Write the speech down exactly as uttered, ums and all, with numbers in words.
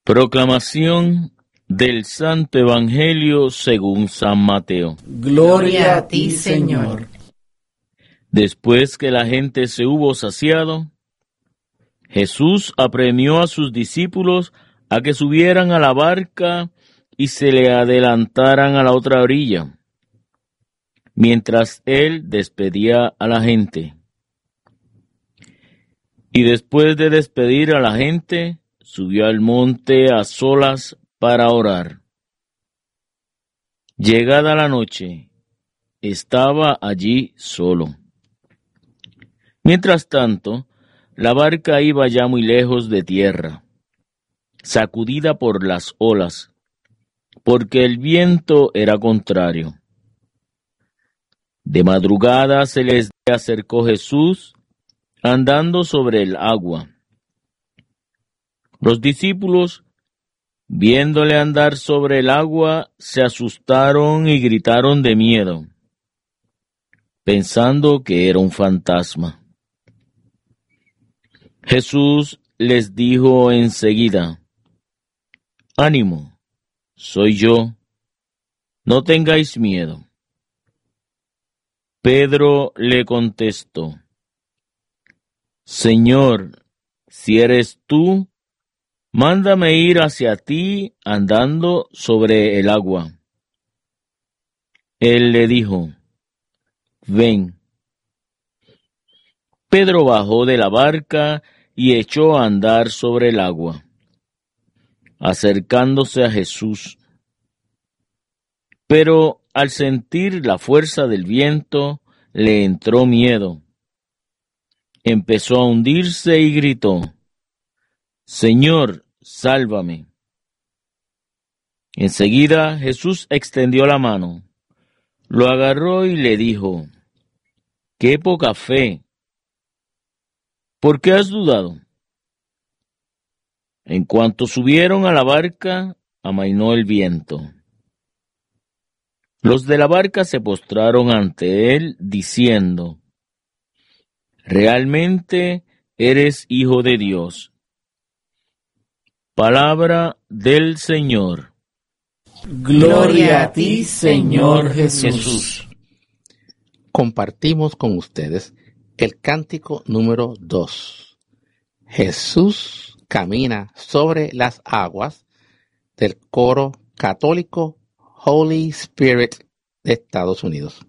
Proclamación del Santo Evangelio según San Mateo. Gloria a ti, Señor. Después que la gente se hubo saciado, Jesús apremió a sus discípulos a que subieran a la barca y se le adelantaran a la otra orilla, mientras él despedía a la gente. Y después de despedir a la gente, subió al monte a solas para orar. Llegada la noche, estaba allí solo. Mientras tanto, la barca iba ya muy lejos de tierra, sacudida por las olas, porque el viento era contrario. De madrugada se les acercó Jesús, andando sobre el agua. Los discípulos, viéndole andar sobre el agua, se asustaron y gritaron de miedo, pensando que era un fantasma. Jesús les dijo enseguida: «Ánimo, soy yo, no tengáis miedo». Pedro le contestó: «Señor, si eres tú, mándame ir hacia ti andando sobre el agua». Él le dijo: «Ven». Pedro bajó de la barca y echó a andar sobre el agua, acercándose a Jesús. Pero al sentir la fuerza del viento, le entró miedo. Empezó a hundirse y gritó: «Señor, sálvame». Enseguida Jesús extendió la mano, lo agarró y le dijo: «¡Qué poca fe! ¿Por qué has dudado?». En cuanto subieron a la barca, amainó el viento. Los de la barca se postraron ante él, diciendo: «Realmente eres Hijo de Dios». Palabra del Señor. Gloria a ti, Señor Jesús. Jesús. Compartimos con ustedes el cántico número dos. Jesús camina sobre las aguas, del coro católico Holy Spirit de Estados Unidos.